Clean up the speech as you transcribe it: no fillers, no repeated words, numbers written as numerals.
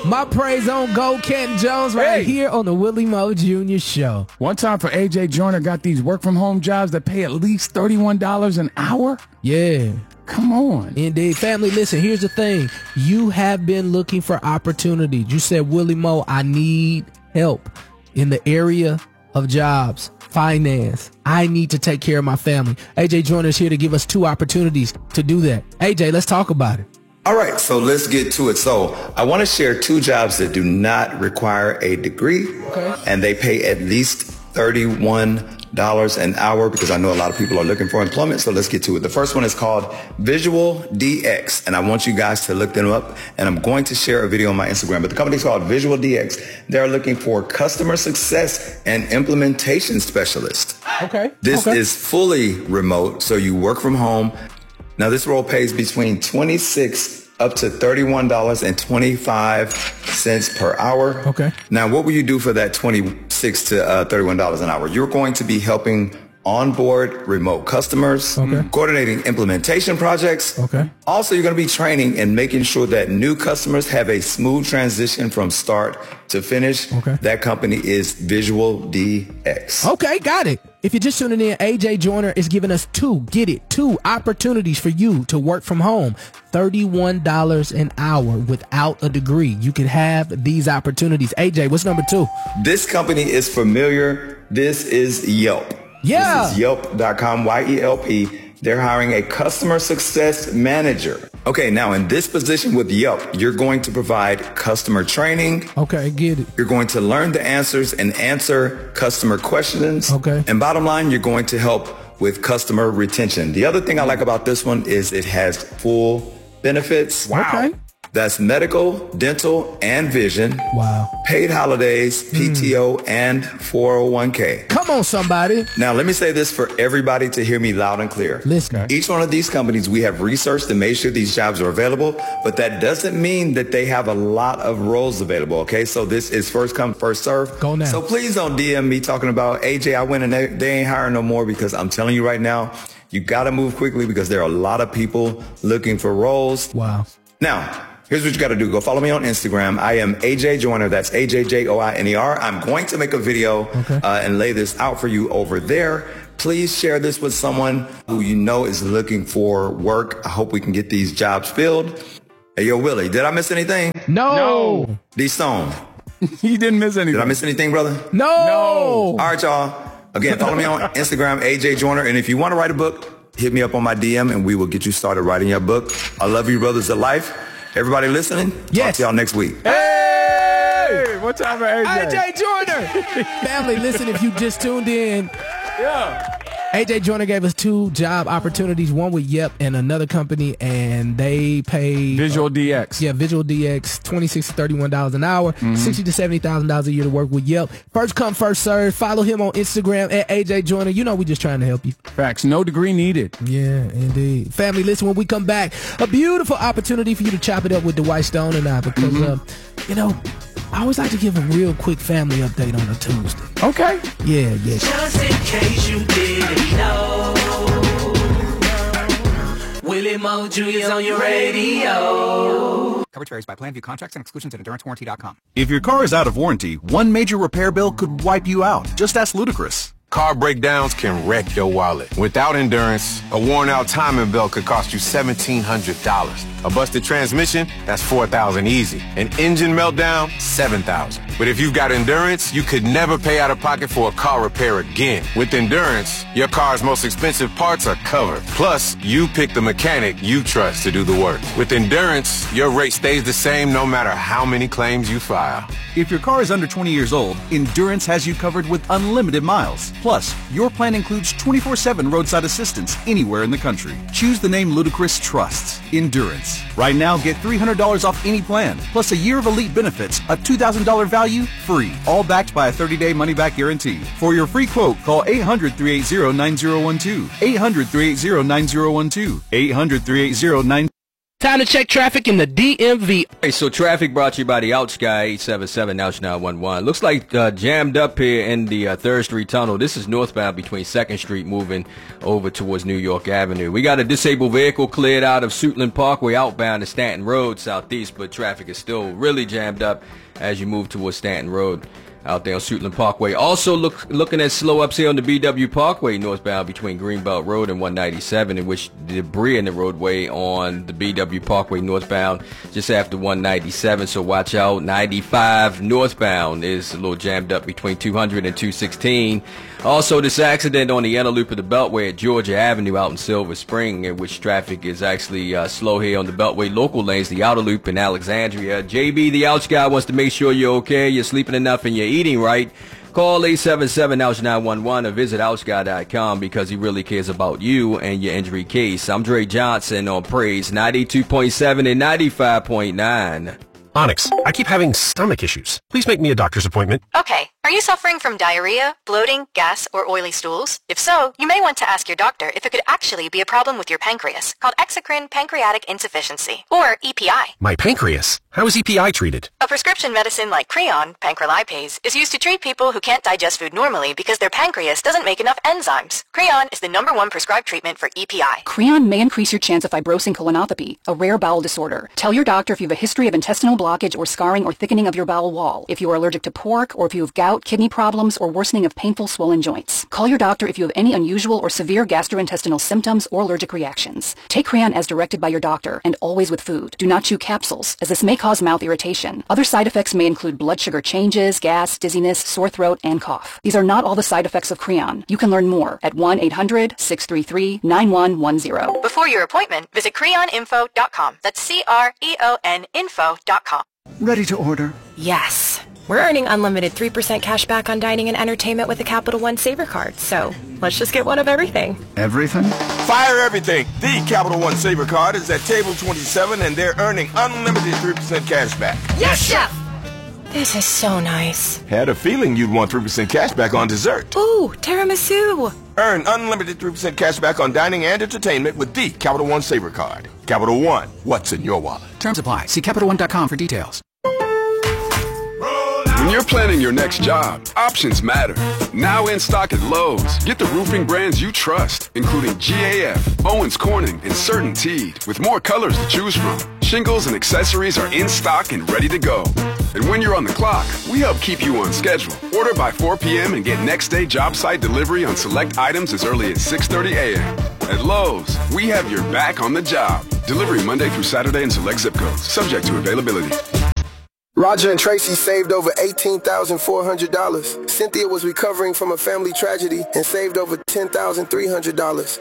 My praise on Go, Kenton Jones, right here on the Willie Moe Jr. Show. One time for AJ Joyner got these work-from-home jobs that pay at least $31 an hour? Yeah. Come on. Indeed. Family, listen, here's the thing. You have been looking for opportunities. You said, Willie Moe, I need help in the area of jobs, finance. I need to take care of my family. AJ Joyner is here to give us 2 opportunities to do that. AJ, let's talk about it. All right, so let's get to it. So I want to share 2 jobs that do not require a degree, and they pay at least $31 an hour because I know a lot of people are looking for employment. So let's get to it. The first one is called Visual DX, and I want you guys to look them up, and I'm going to share a video on my Instagram. But the company is called Visual DX. They're looking for customer success and implementation specialists. This is fully remote, so you work from home. Now, this role pays between $26 up to $31.25 per hour. Now, what will you do for that $26 to $31 an hour? You're going to be helping onboard remote customers, coordinating implementation projects. Also, you're going to be training and making sure that new customers have a smooth transition from start to finish. That company is Visual DX. Okay, got it. If you're just tuning in, AJ Joyner is giving us 2 opportunities for you to work from home. $31 an hour without a degree. You can have these opportunities. AJ, what's number 2? This company is familiar. This is Yelp. Yeah. This is Yelp.com, YELP. They're hiring a customer success manager. Okay, now in this position with Yelp, you're going to provide customer training. Okay, get it. You're going to learn the answers and answer customer questions. And bottom line, you're going to help with customer retention. The other thing I like about this one is it has full benefits. That's medical, dental, and vision. Paid holidays, PTO, and 401k. Come on, somebody. Now, let me say this for everybody to hear me loud and clear. Listen. Each one of these companies, we have researched and made sure these jobs are available, but that doesn't mean that they have a lot of roles available, okay? So this is first come, first serve. Go now. So please don't DM me talking about, AJ, I went and they ain't hiring no more, because I'm telling you right now, you got to move quickly because there are a lot of people looking for roles. Now, here's what you got to do. Go follow me on Instagram. I am AJ Joyner. That's AJJOINER. I'm going to make a video and lay this out for you over there. Please share this with someone who you know is looking for work. I hope we can get these jobs filled. Hey, yo, Willie, did I miss anything? No. D-Stone. You didn't miss anything. Did I miss anything, brother? No. All right, y'all. Again, follow me on Instagram, AJ Joyner. And if you want to write a book, hit me up on my DM and we will get you started writing your book. I love you, brothers of life. Everybody listening? Talk to y'all next week. Hey! What's up for AJ? AJ Joyner! Family, listen, if you just tuned in. AJ Joyner gave us 2 job opportunities, one with Yelp and another company, and they pay Visual DX. Yeah, Visual DX, $26 to $31 an hour, $60,000 to $70,000 a year to work with Yelp. First come, first serve. Follow him on Instagram at AJ Joyner. You know we just trying to help you. Facts. No degree needed. Yeah, indeed. Family, listen, when we come back, a beautiful opportunity for you to chop it up with Dwight Stone and I, because you know, I always like to give a real quick family update on a Tuesday. Okay. Yeah. Just in case you didn't know, Willie Moe Jr. is on your radio. Coverage varies by plan. View contracts and exclusions at EnduranceWarranty.com. If your car is out of warranty, one major repair bill could wipe you out. Just ask Ludacris. Car breakdowns can wreck your wallet. Without Endurance, a worn-out timing belt could cost you $1,700. A busted transmission, that's $4,000 easy. An engine meltdown, $7,000. But if you've got Endurance, you could never pay out of pocket for a car repair again. With Endurance, your car's most expensive parts are covered. Plus, you pick the mechanic you trust to do the work. With Endurance, your rate stays the same no matter how many claims you file. If your car is under 20 years old, Endurance has you covered with unlimited miles. Plus, your plan includes 24/7 roadside assistance anywhere in the country. Choose the name Ludacris trusts, Endurance. Right now, get $300 off any plan, plus a year of elite benefits, a $2,000 value, free. All backed by a 30-day money-back guarantee. For your free quote, call 800-380-9012. 800-380-9012. 800-380-9012. Time to check traffic in the DMV. Hey, so traffic brought to you by the Ouch Guy, 877 Ouch 911. Looks like jammed up here in the 3rd Street Tunnel. This is northbound between 2nd Street moving over towards New York Avenue. We got a disabled vehicle cleared out of Suitland Parkway outbound to Stanton Road southeast, but traffic is still really jammed up as you move towards Stanton Road out there on Suitland Parkway. Also looking at slow ups here on the BW Parkway northbound between Greenbelt Road and 197, in which the debris in the roadway on the BW Parkway northbound just after 197, so watch out. 95 northbound is a little jammed up between 200 and 216. Also, this accident on the inner loop of the Beltway at Georgia Avenue out in Silver Spring, in which traffic is actually slow here on the Beltway local lanes, the outer loop in Alexandria. JB, the Ouch Guy, wants to make sure you're okay, you're sleeping enough, and you're eating right. Call 877-OUCH-911 or visit OUCHGuy.com because he really cares about you and your injury case. I'm Dre Johnson on Praise 92.7 and 95.9. Onyx, I keep having stomach issues. Please make me a doctor's appointment. Okay. Are you suffering from diarrhea, bloating, gas, or oily stools? If so, you may want to ask your doctor if it could actually be a problem with your pancreas, called exocrine pancreatic insufficiency, or EPI. My pancreas? How is EPI treated? A prescription medicine like Creon, pancrelipase, is used to treat people who can't digest food normally because their pancreas doesn't make enough enzymes. Creon is the #1 prescribed treatment for EPI. Creon may increase your chance of fibrosing colonopathy, a rare bowel disorder. Tell your doctor if you have a history of intestinal blockage or scarring or thickening of your bowel wall, if you are allergic to pork, or if you have gout, kidney problems, or worsening of painful swollen joints. Call your doctor if you have any unusual or severe gastrointestinal symptoms or allergic reactions. Take Creon as directed by your doctor, and always with food. Do not chew capsules, as this may cause mouth irritation. Other side effects may include blood sugar changes, gas, dizziness, sore throat, and cough. These are not all the side effects of Creon. You can learn more at 1-800-633-9110. Before your appointment, visit creoninfo.com. That's CREON info.com. Ready to order? Yes. We're earning unlimited 3% cash back on dining and entertainment with the Capital One Saver Card, so let's just get one of everything. Everything? Fire everything! The Capital One Saver Card is at table 27 and they're earning unlimited 3% cash back. Yes, Chef! This is so nice. Had a feeling you'd want 3% cash back on dessert. Ooh, tiramisu! Earn unlimited 3% cash back on dining and entertainment with the Capital One Saver Card. Capital One, what's in your wallet? Terms apply. See CapitalOne.com for details. When you're planning your next job, options matter. Now in stock at Lowe's, get the roofing brands you trust, including GAF, Owens Corning, and CertainTeed, with more colors to choose from. Shingles and accessories are in stock and ready to go. And when you're on the clock, we help keep you on schedule. Order by 4 p.m. and get next day job site delivery on select items as early as 6:30 a.m. At Lowe's, we have your back on the job. Delivery Monday through Saturday in select zip codes, subject to availability. Roger and Tracy saved over $18,400. Cynthia was recovering from a family tragedy and saved over $10,300.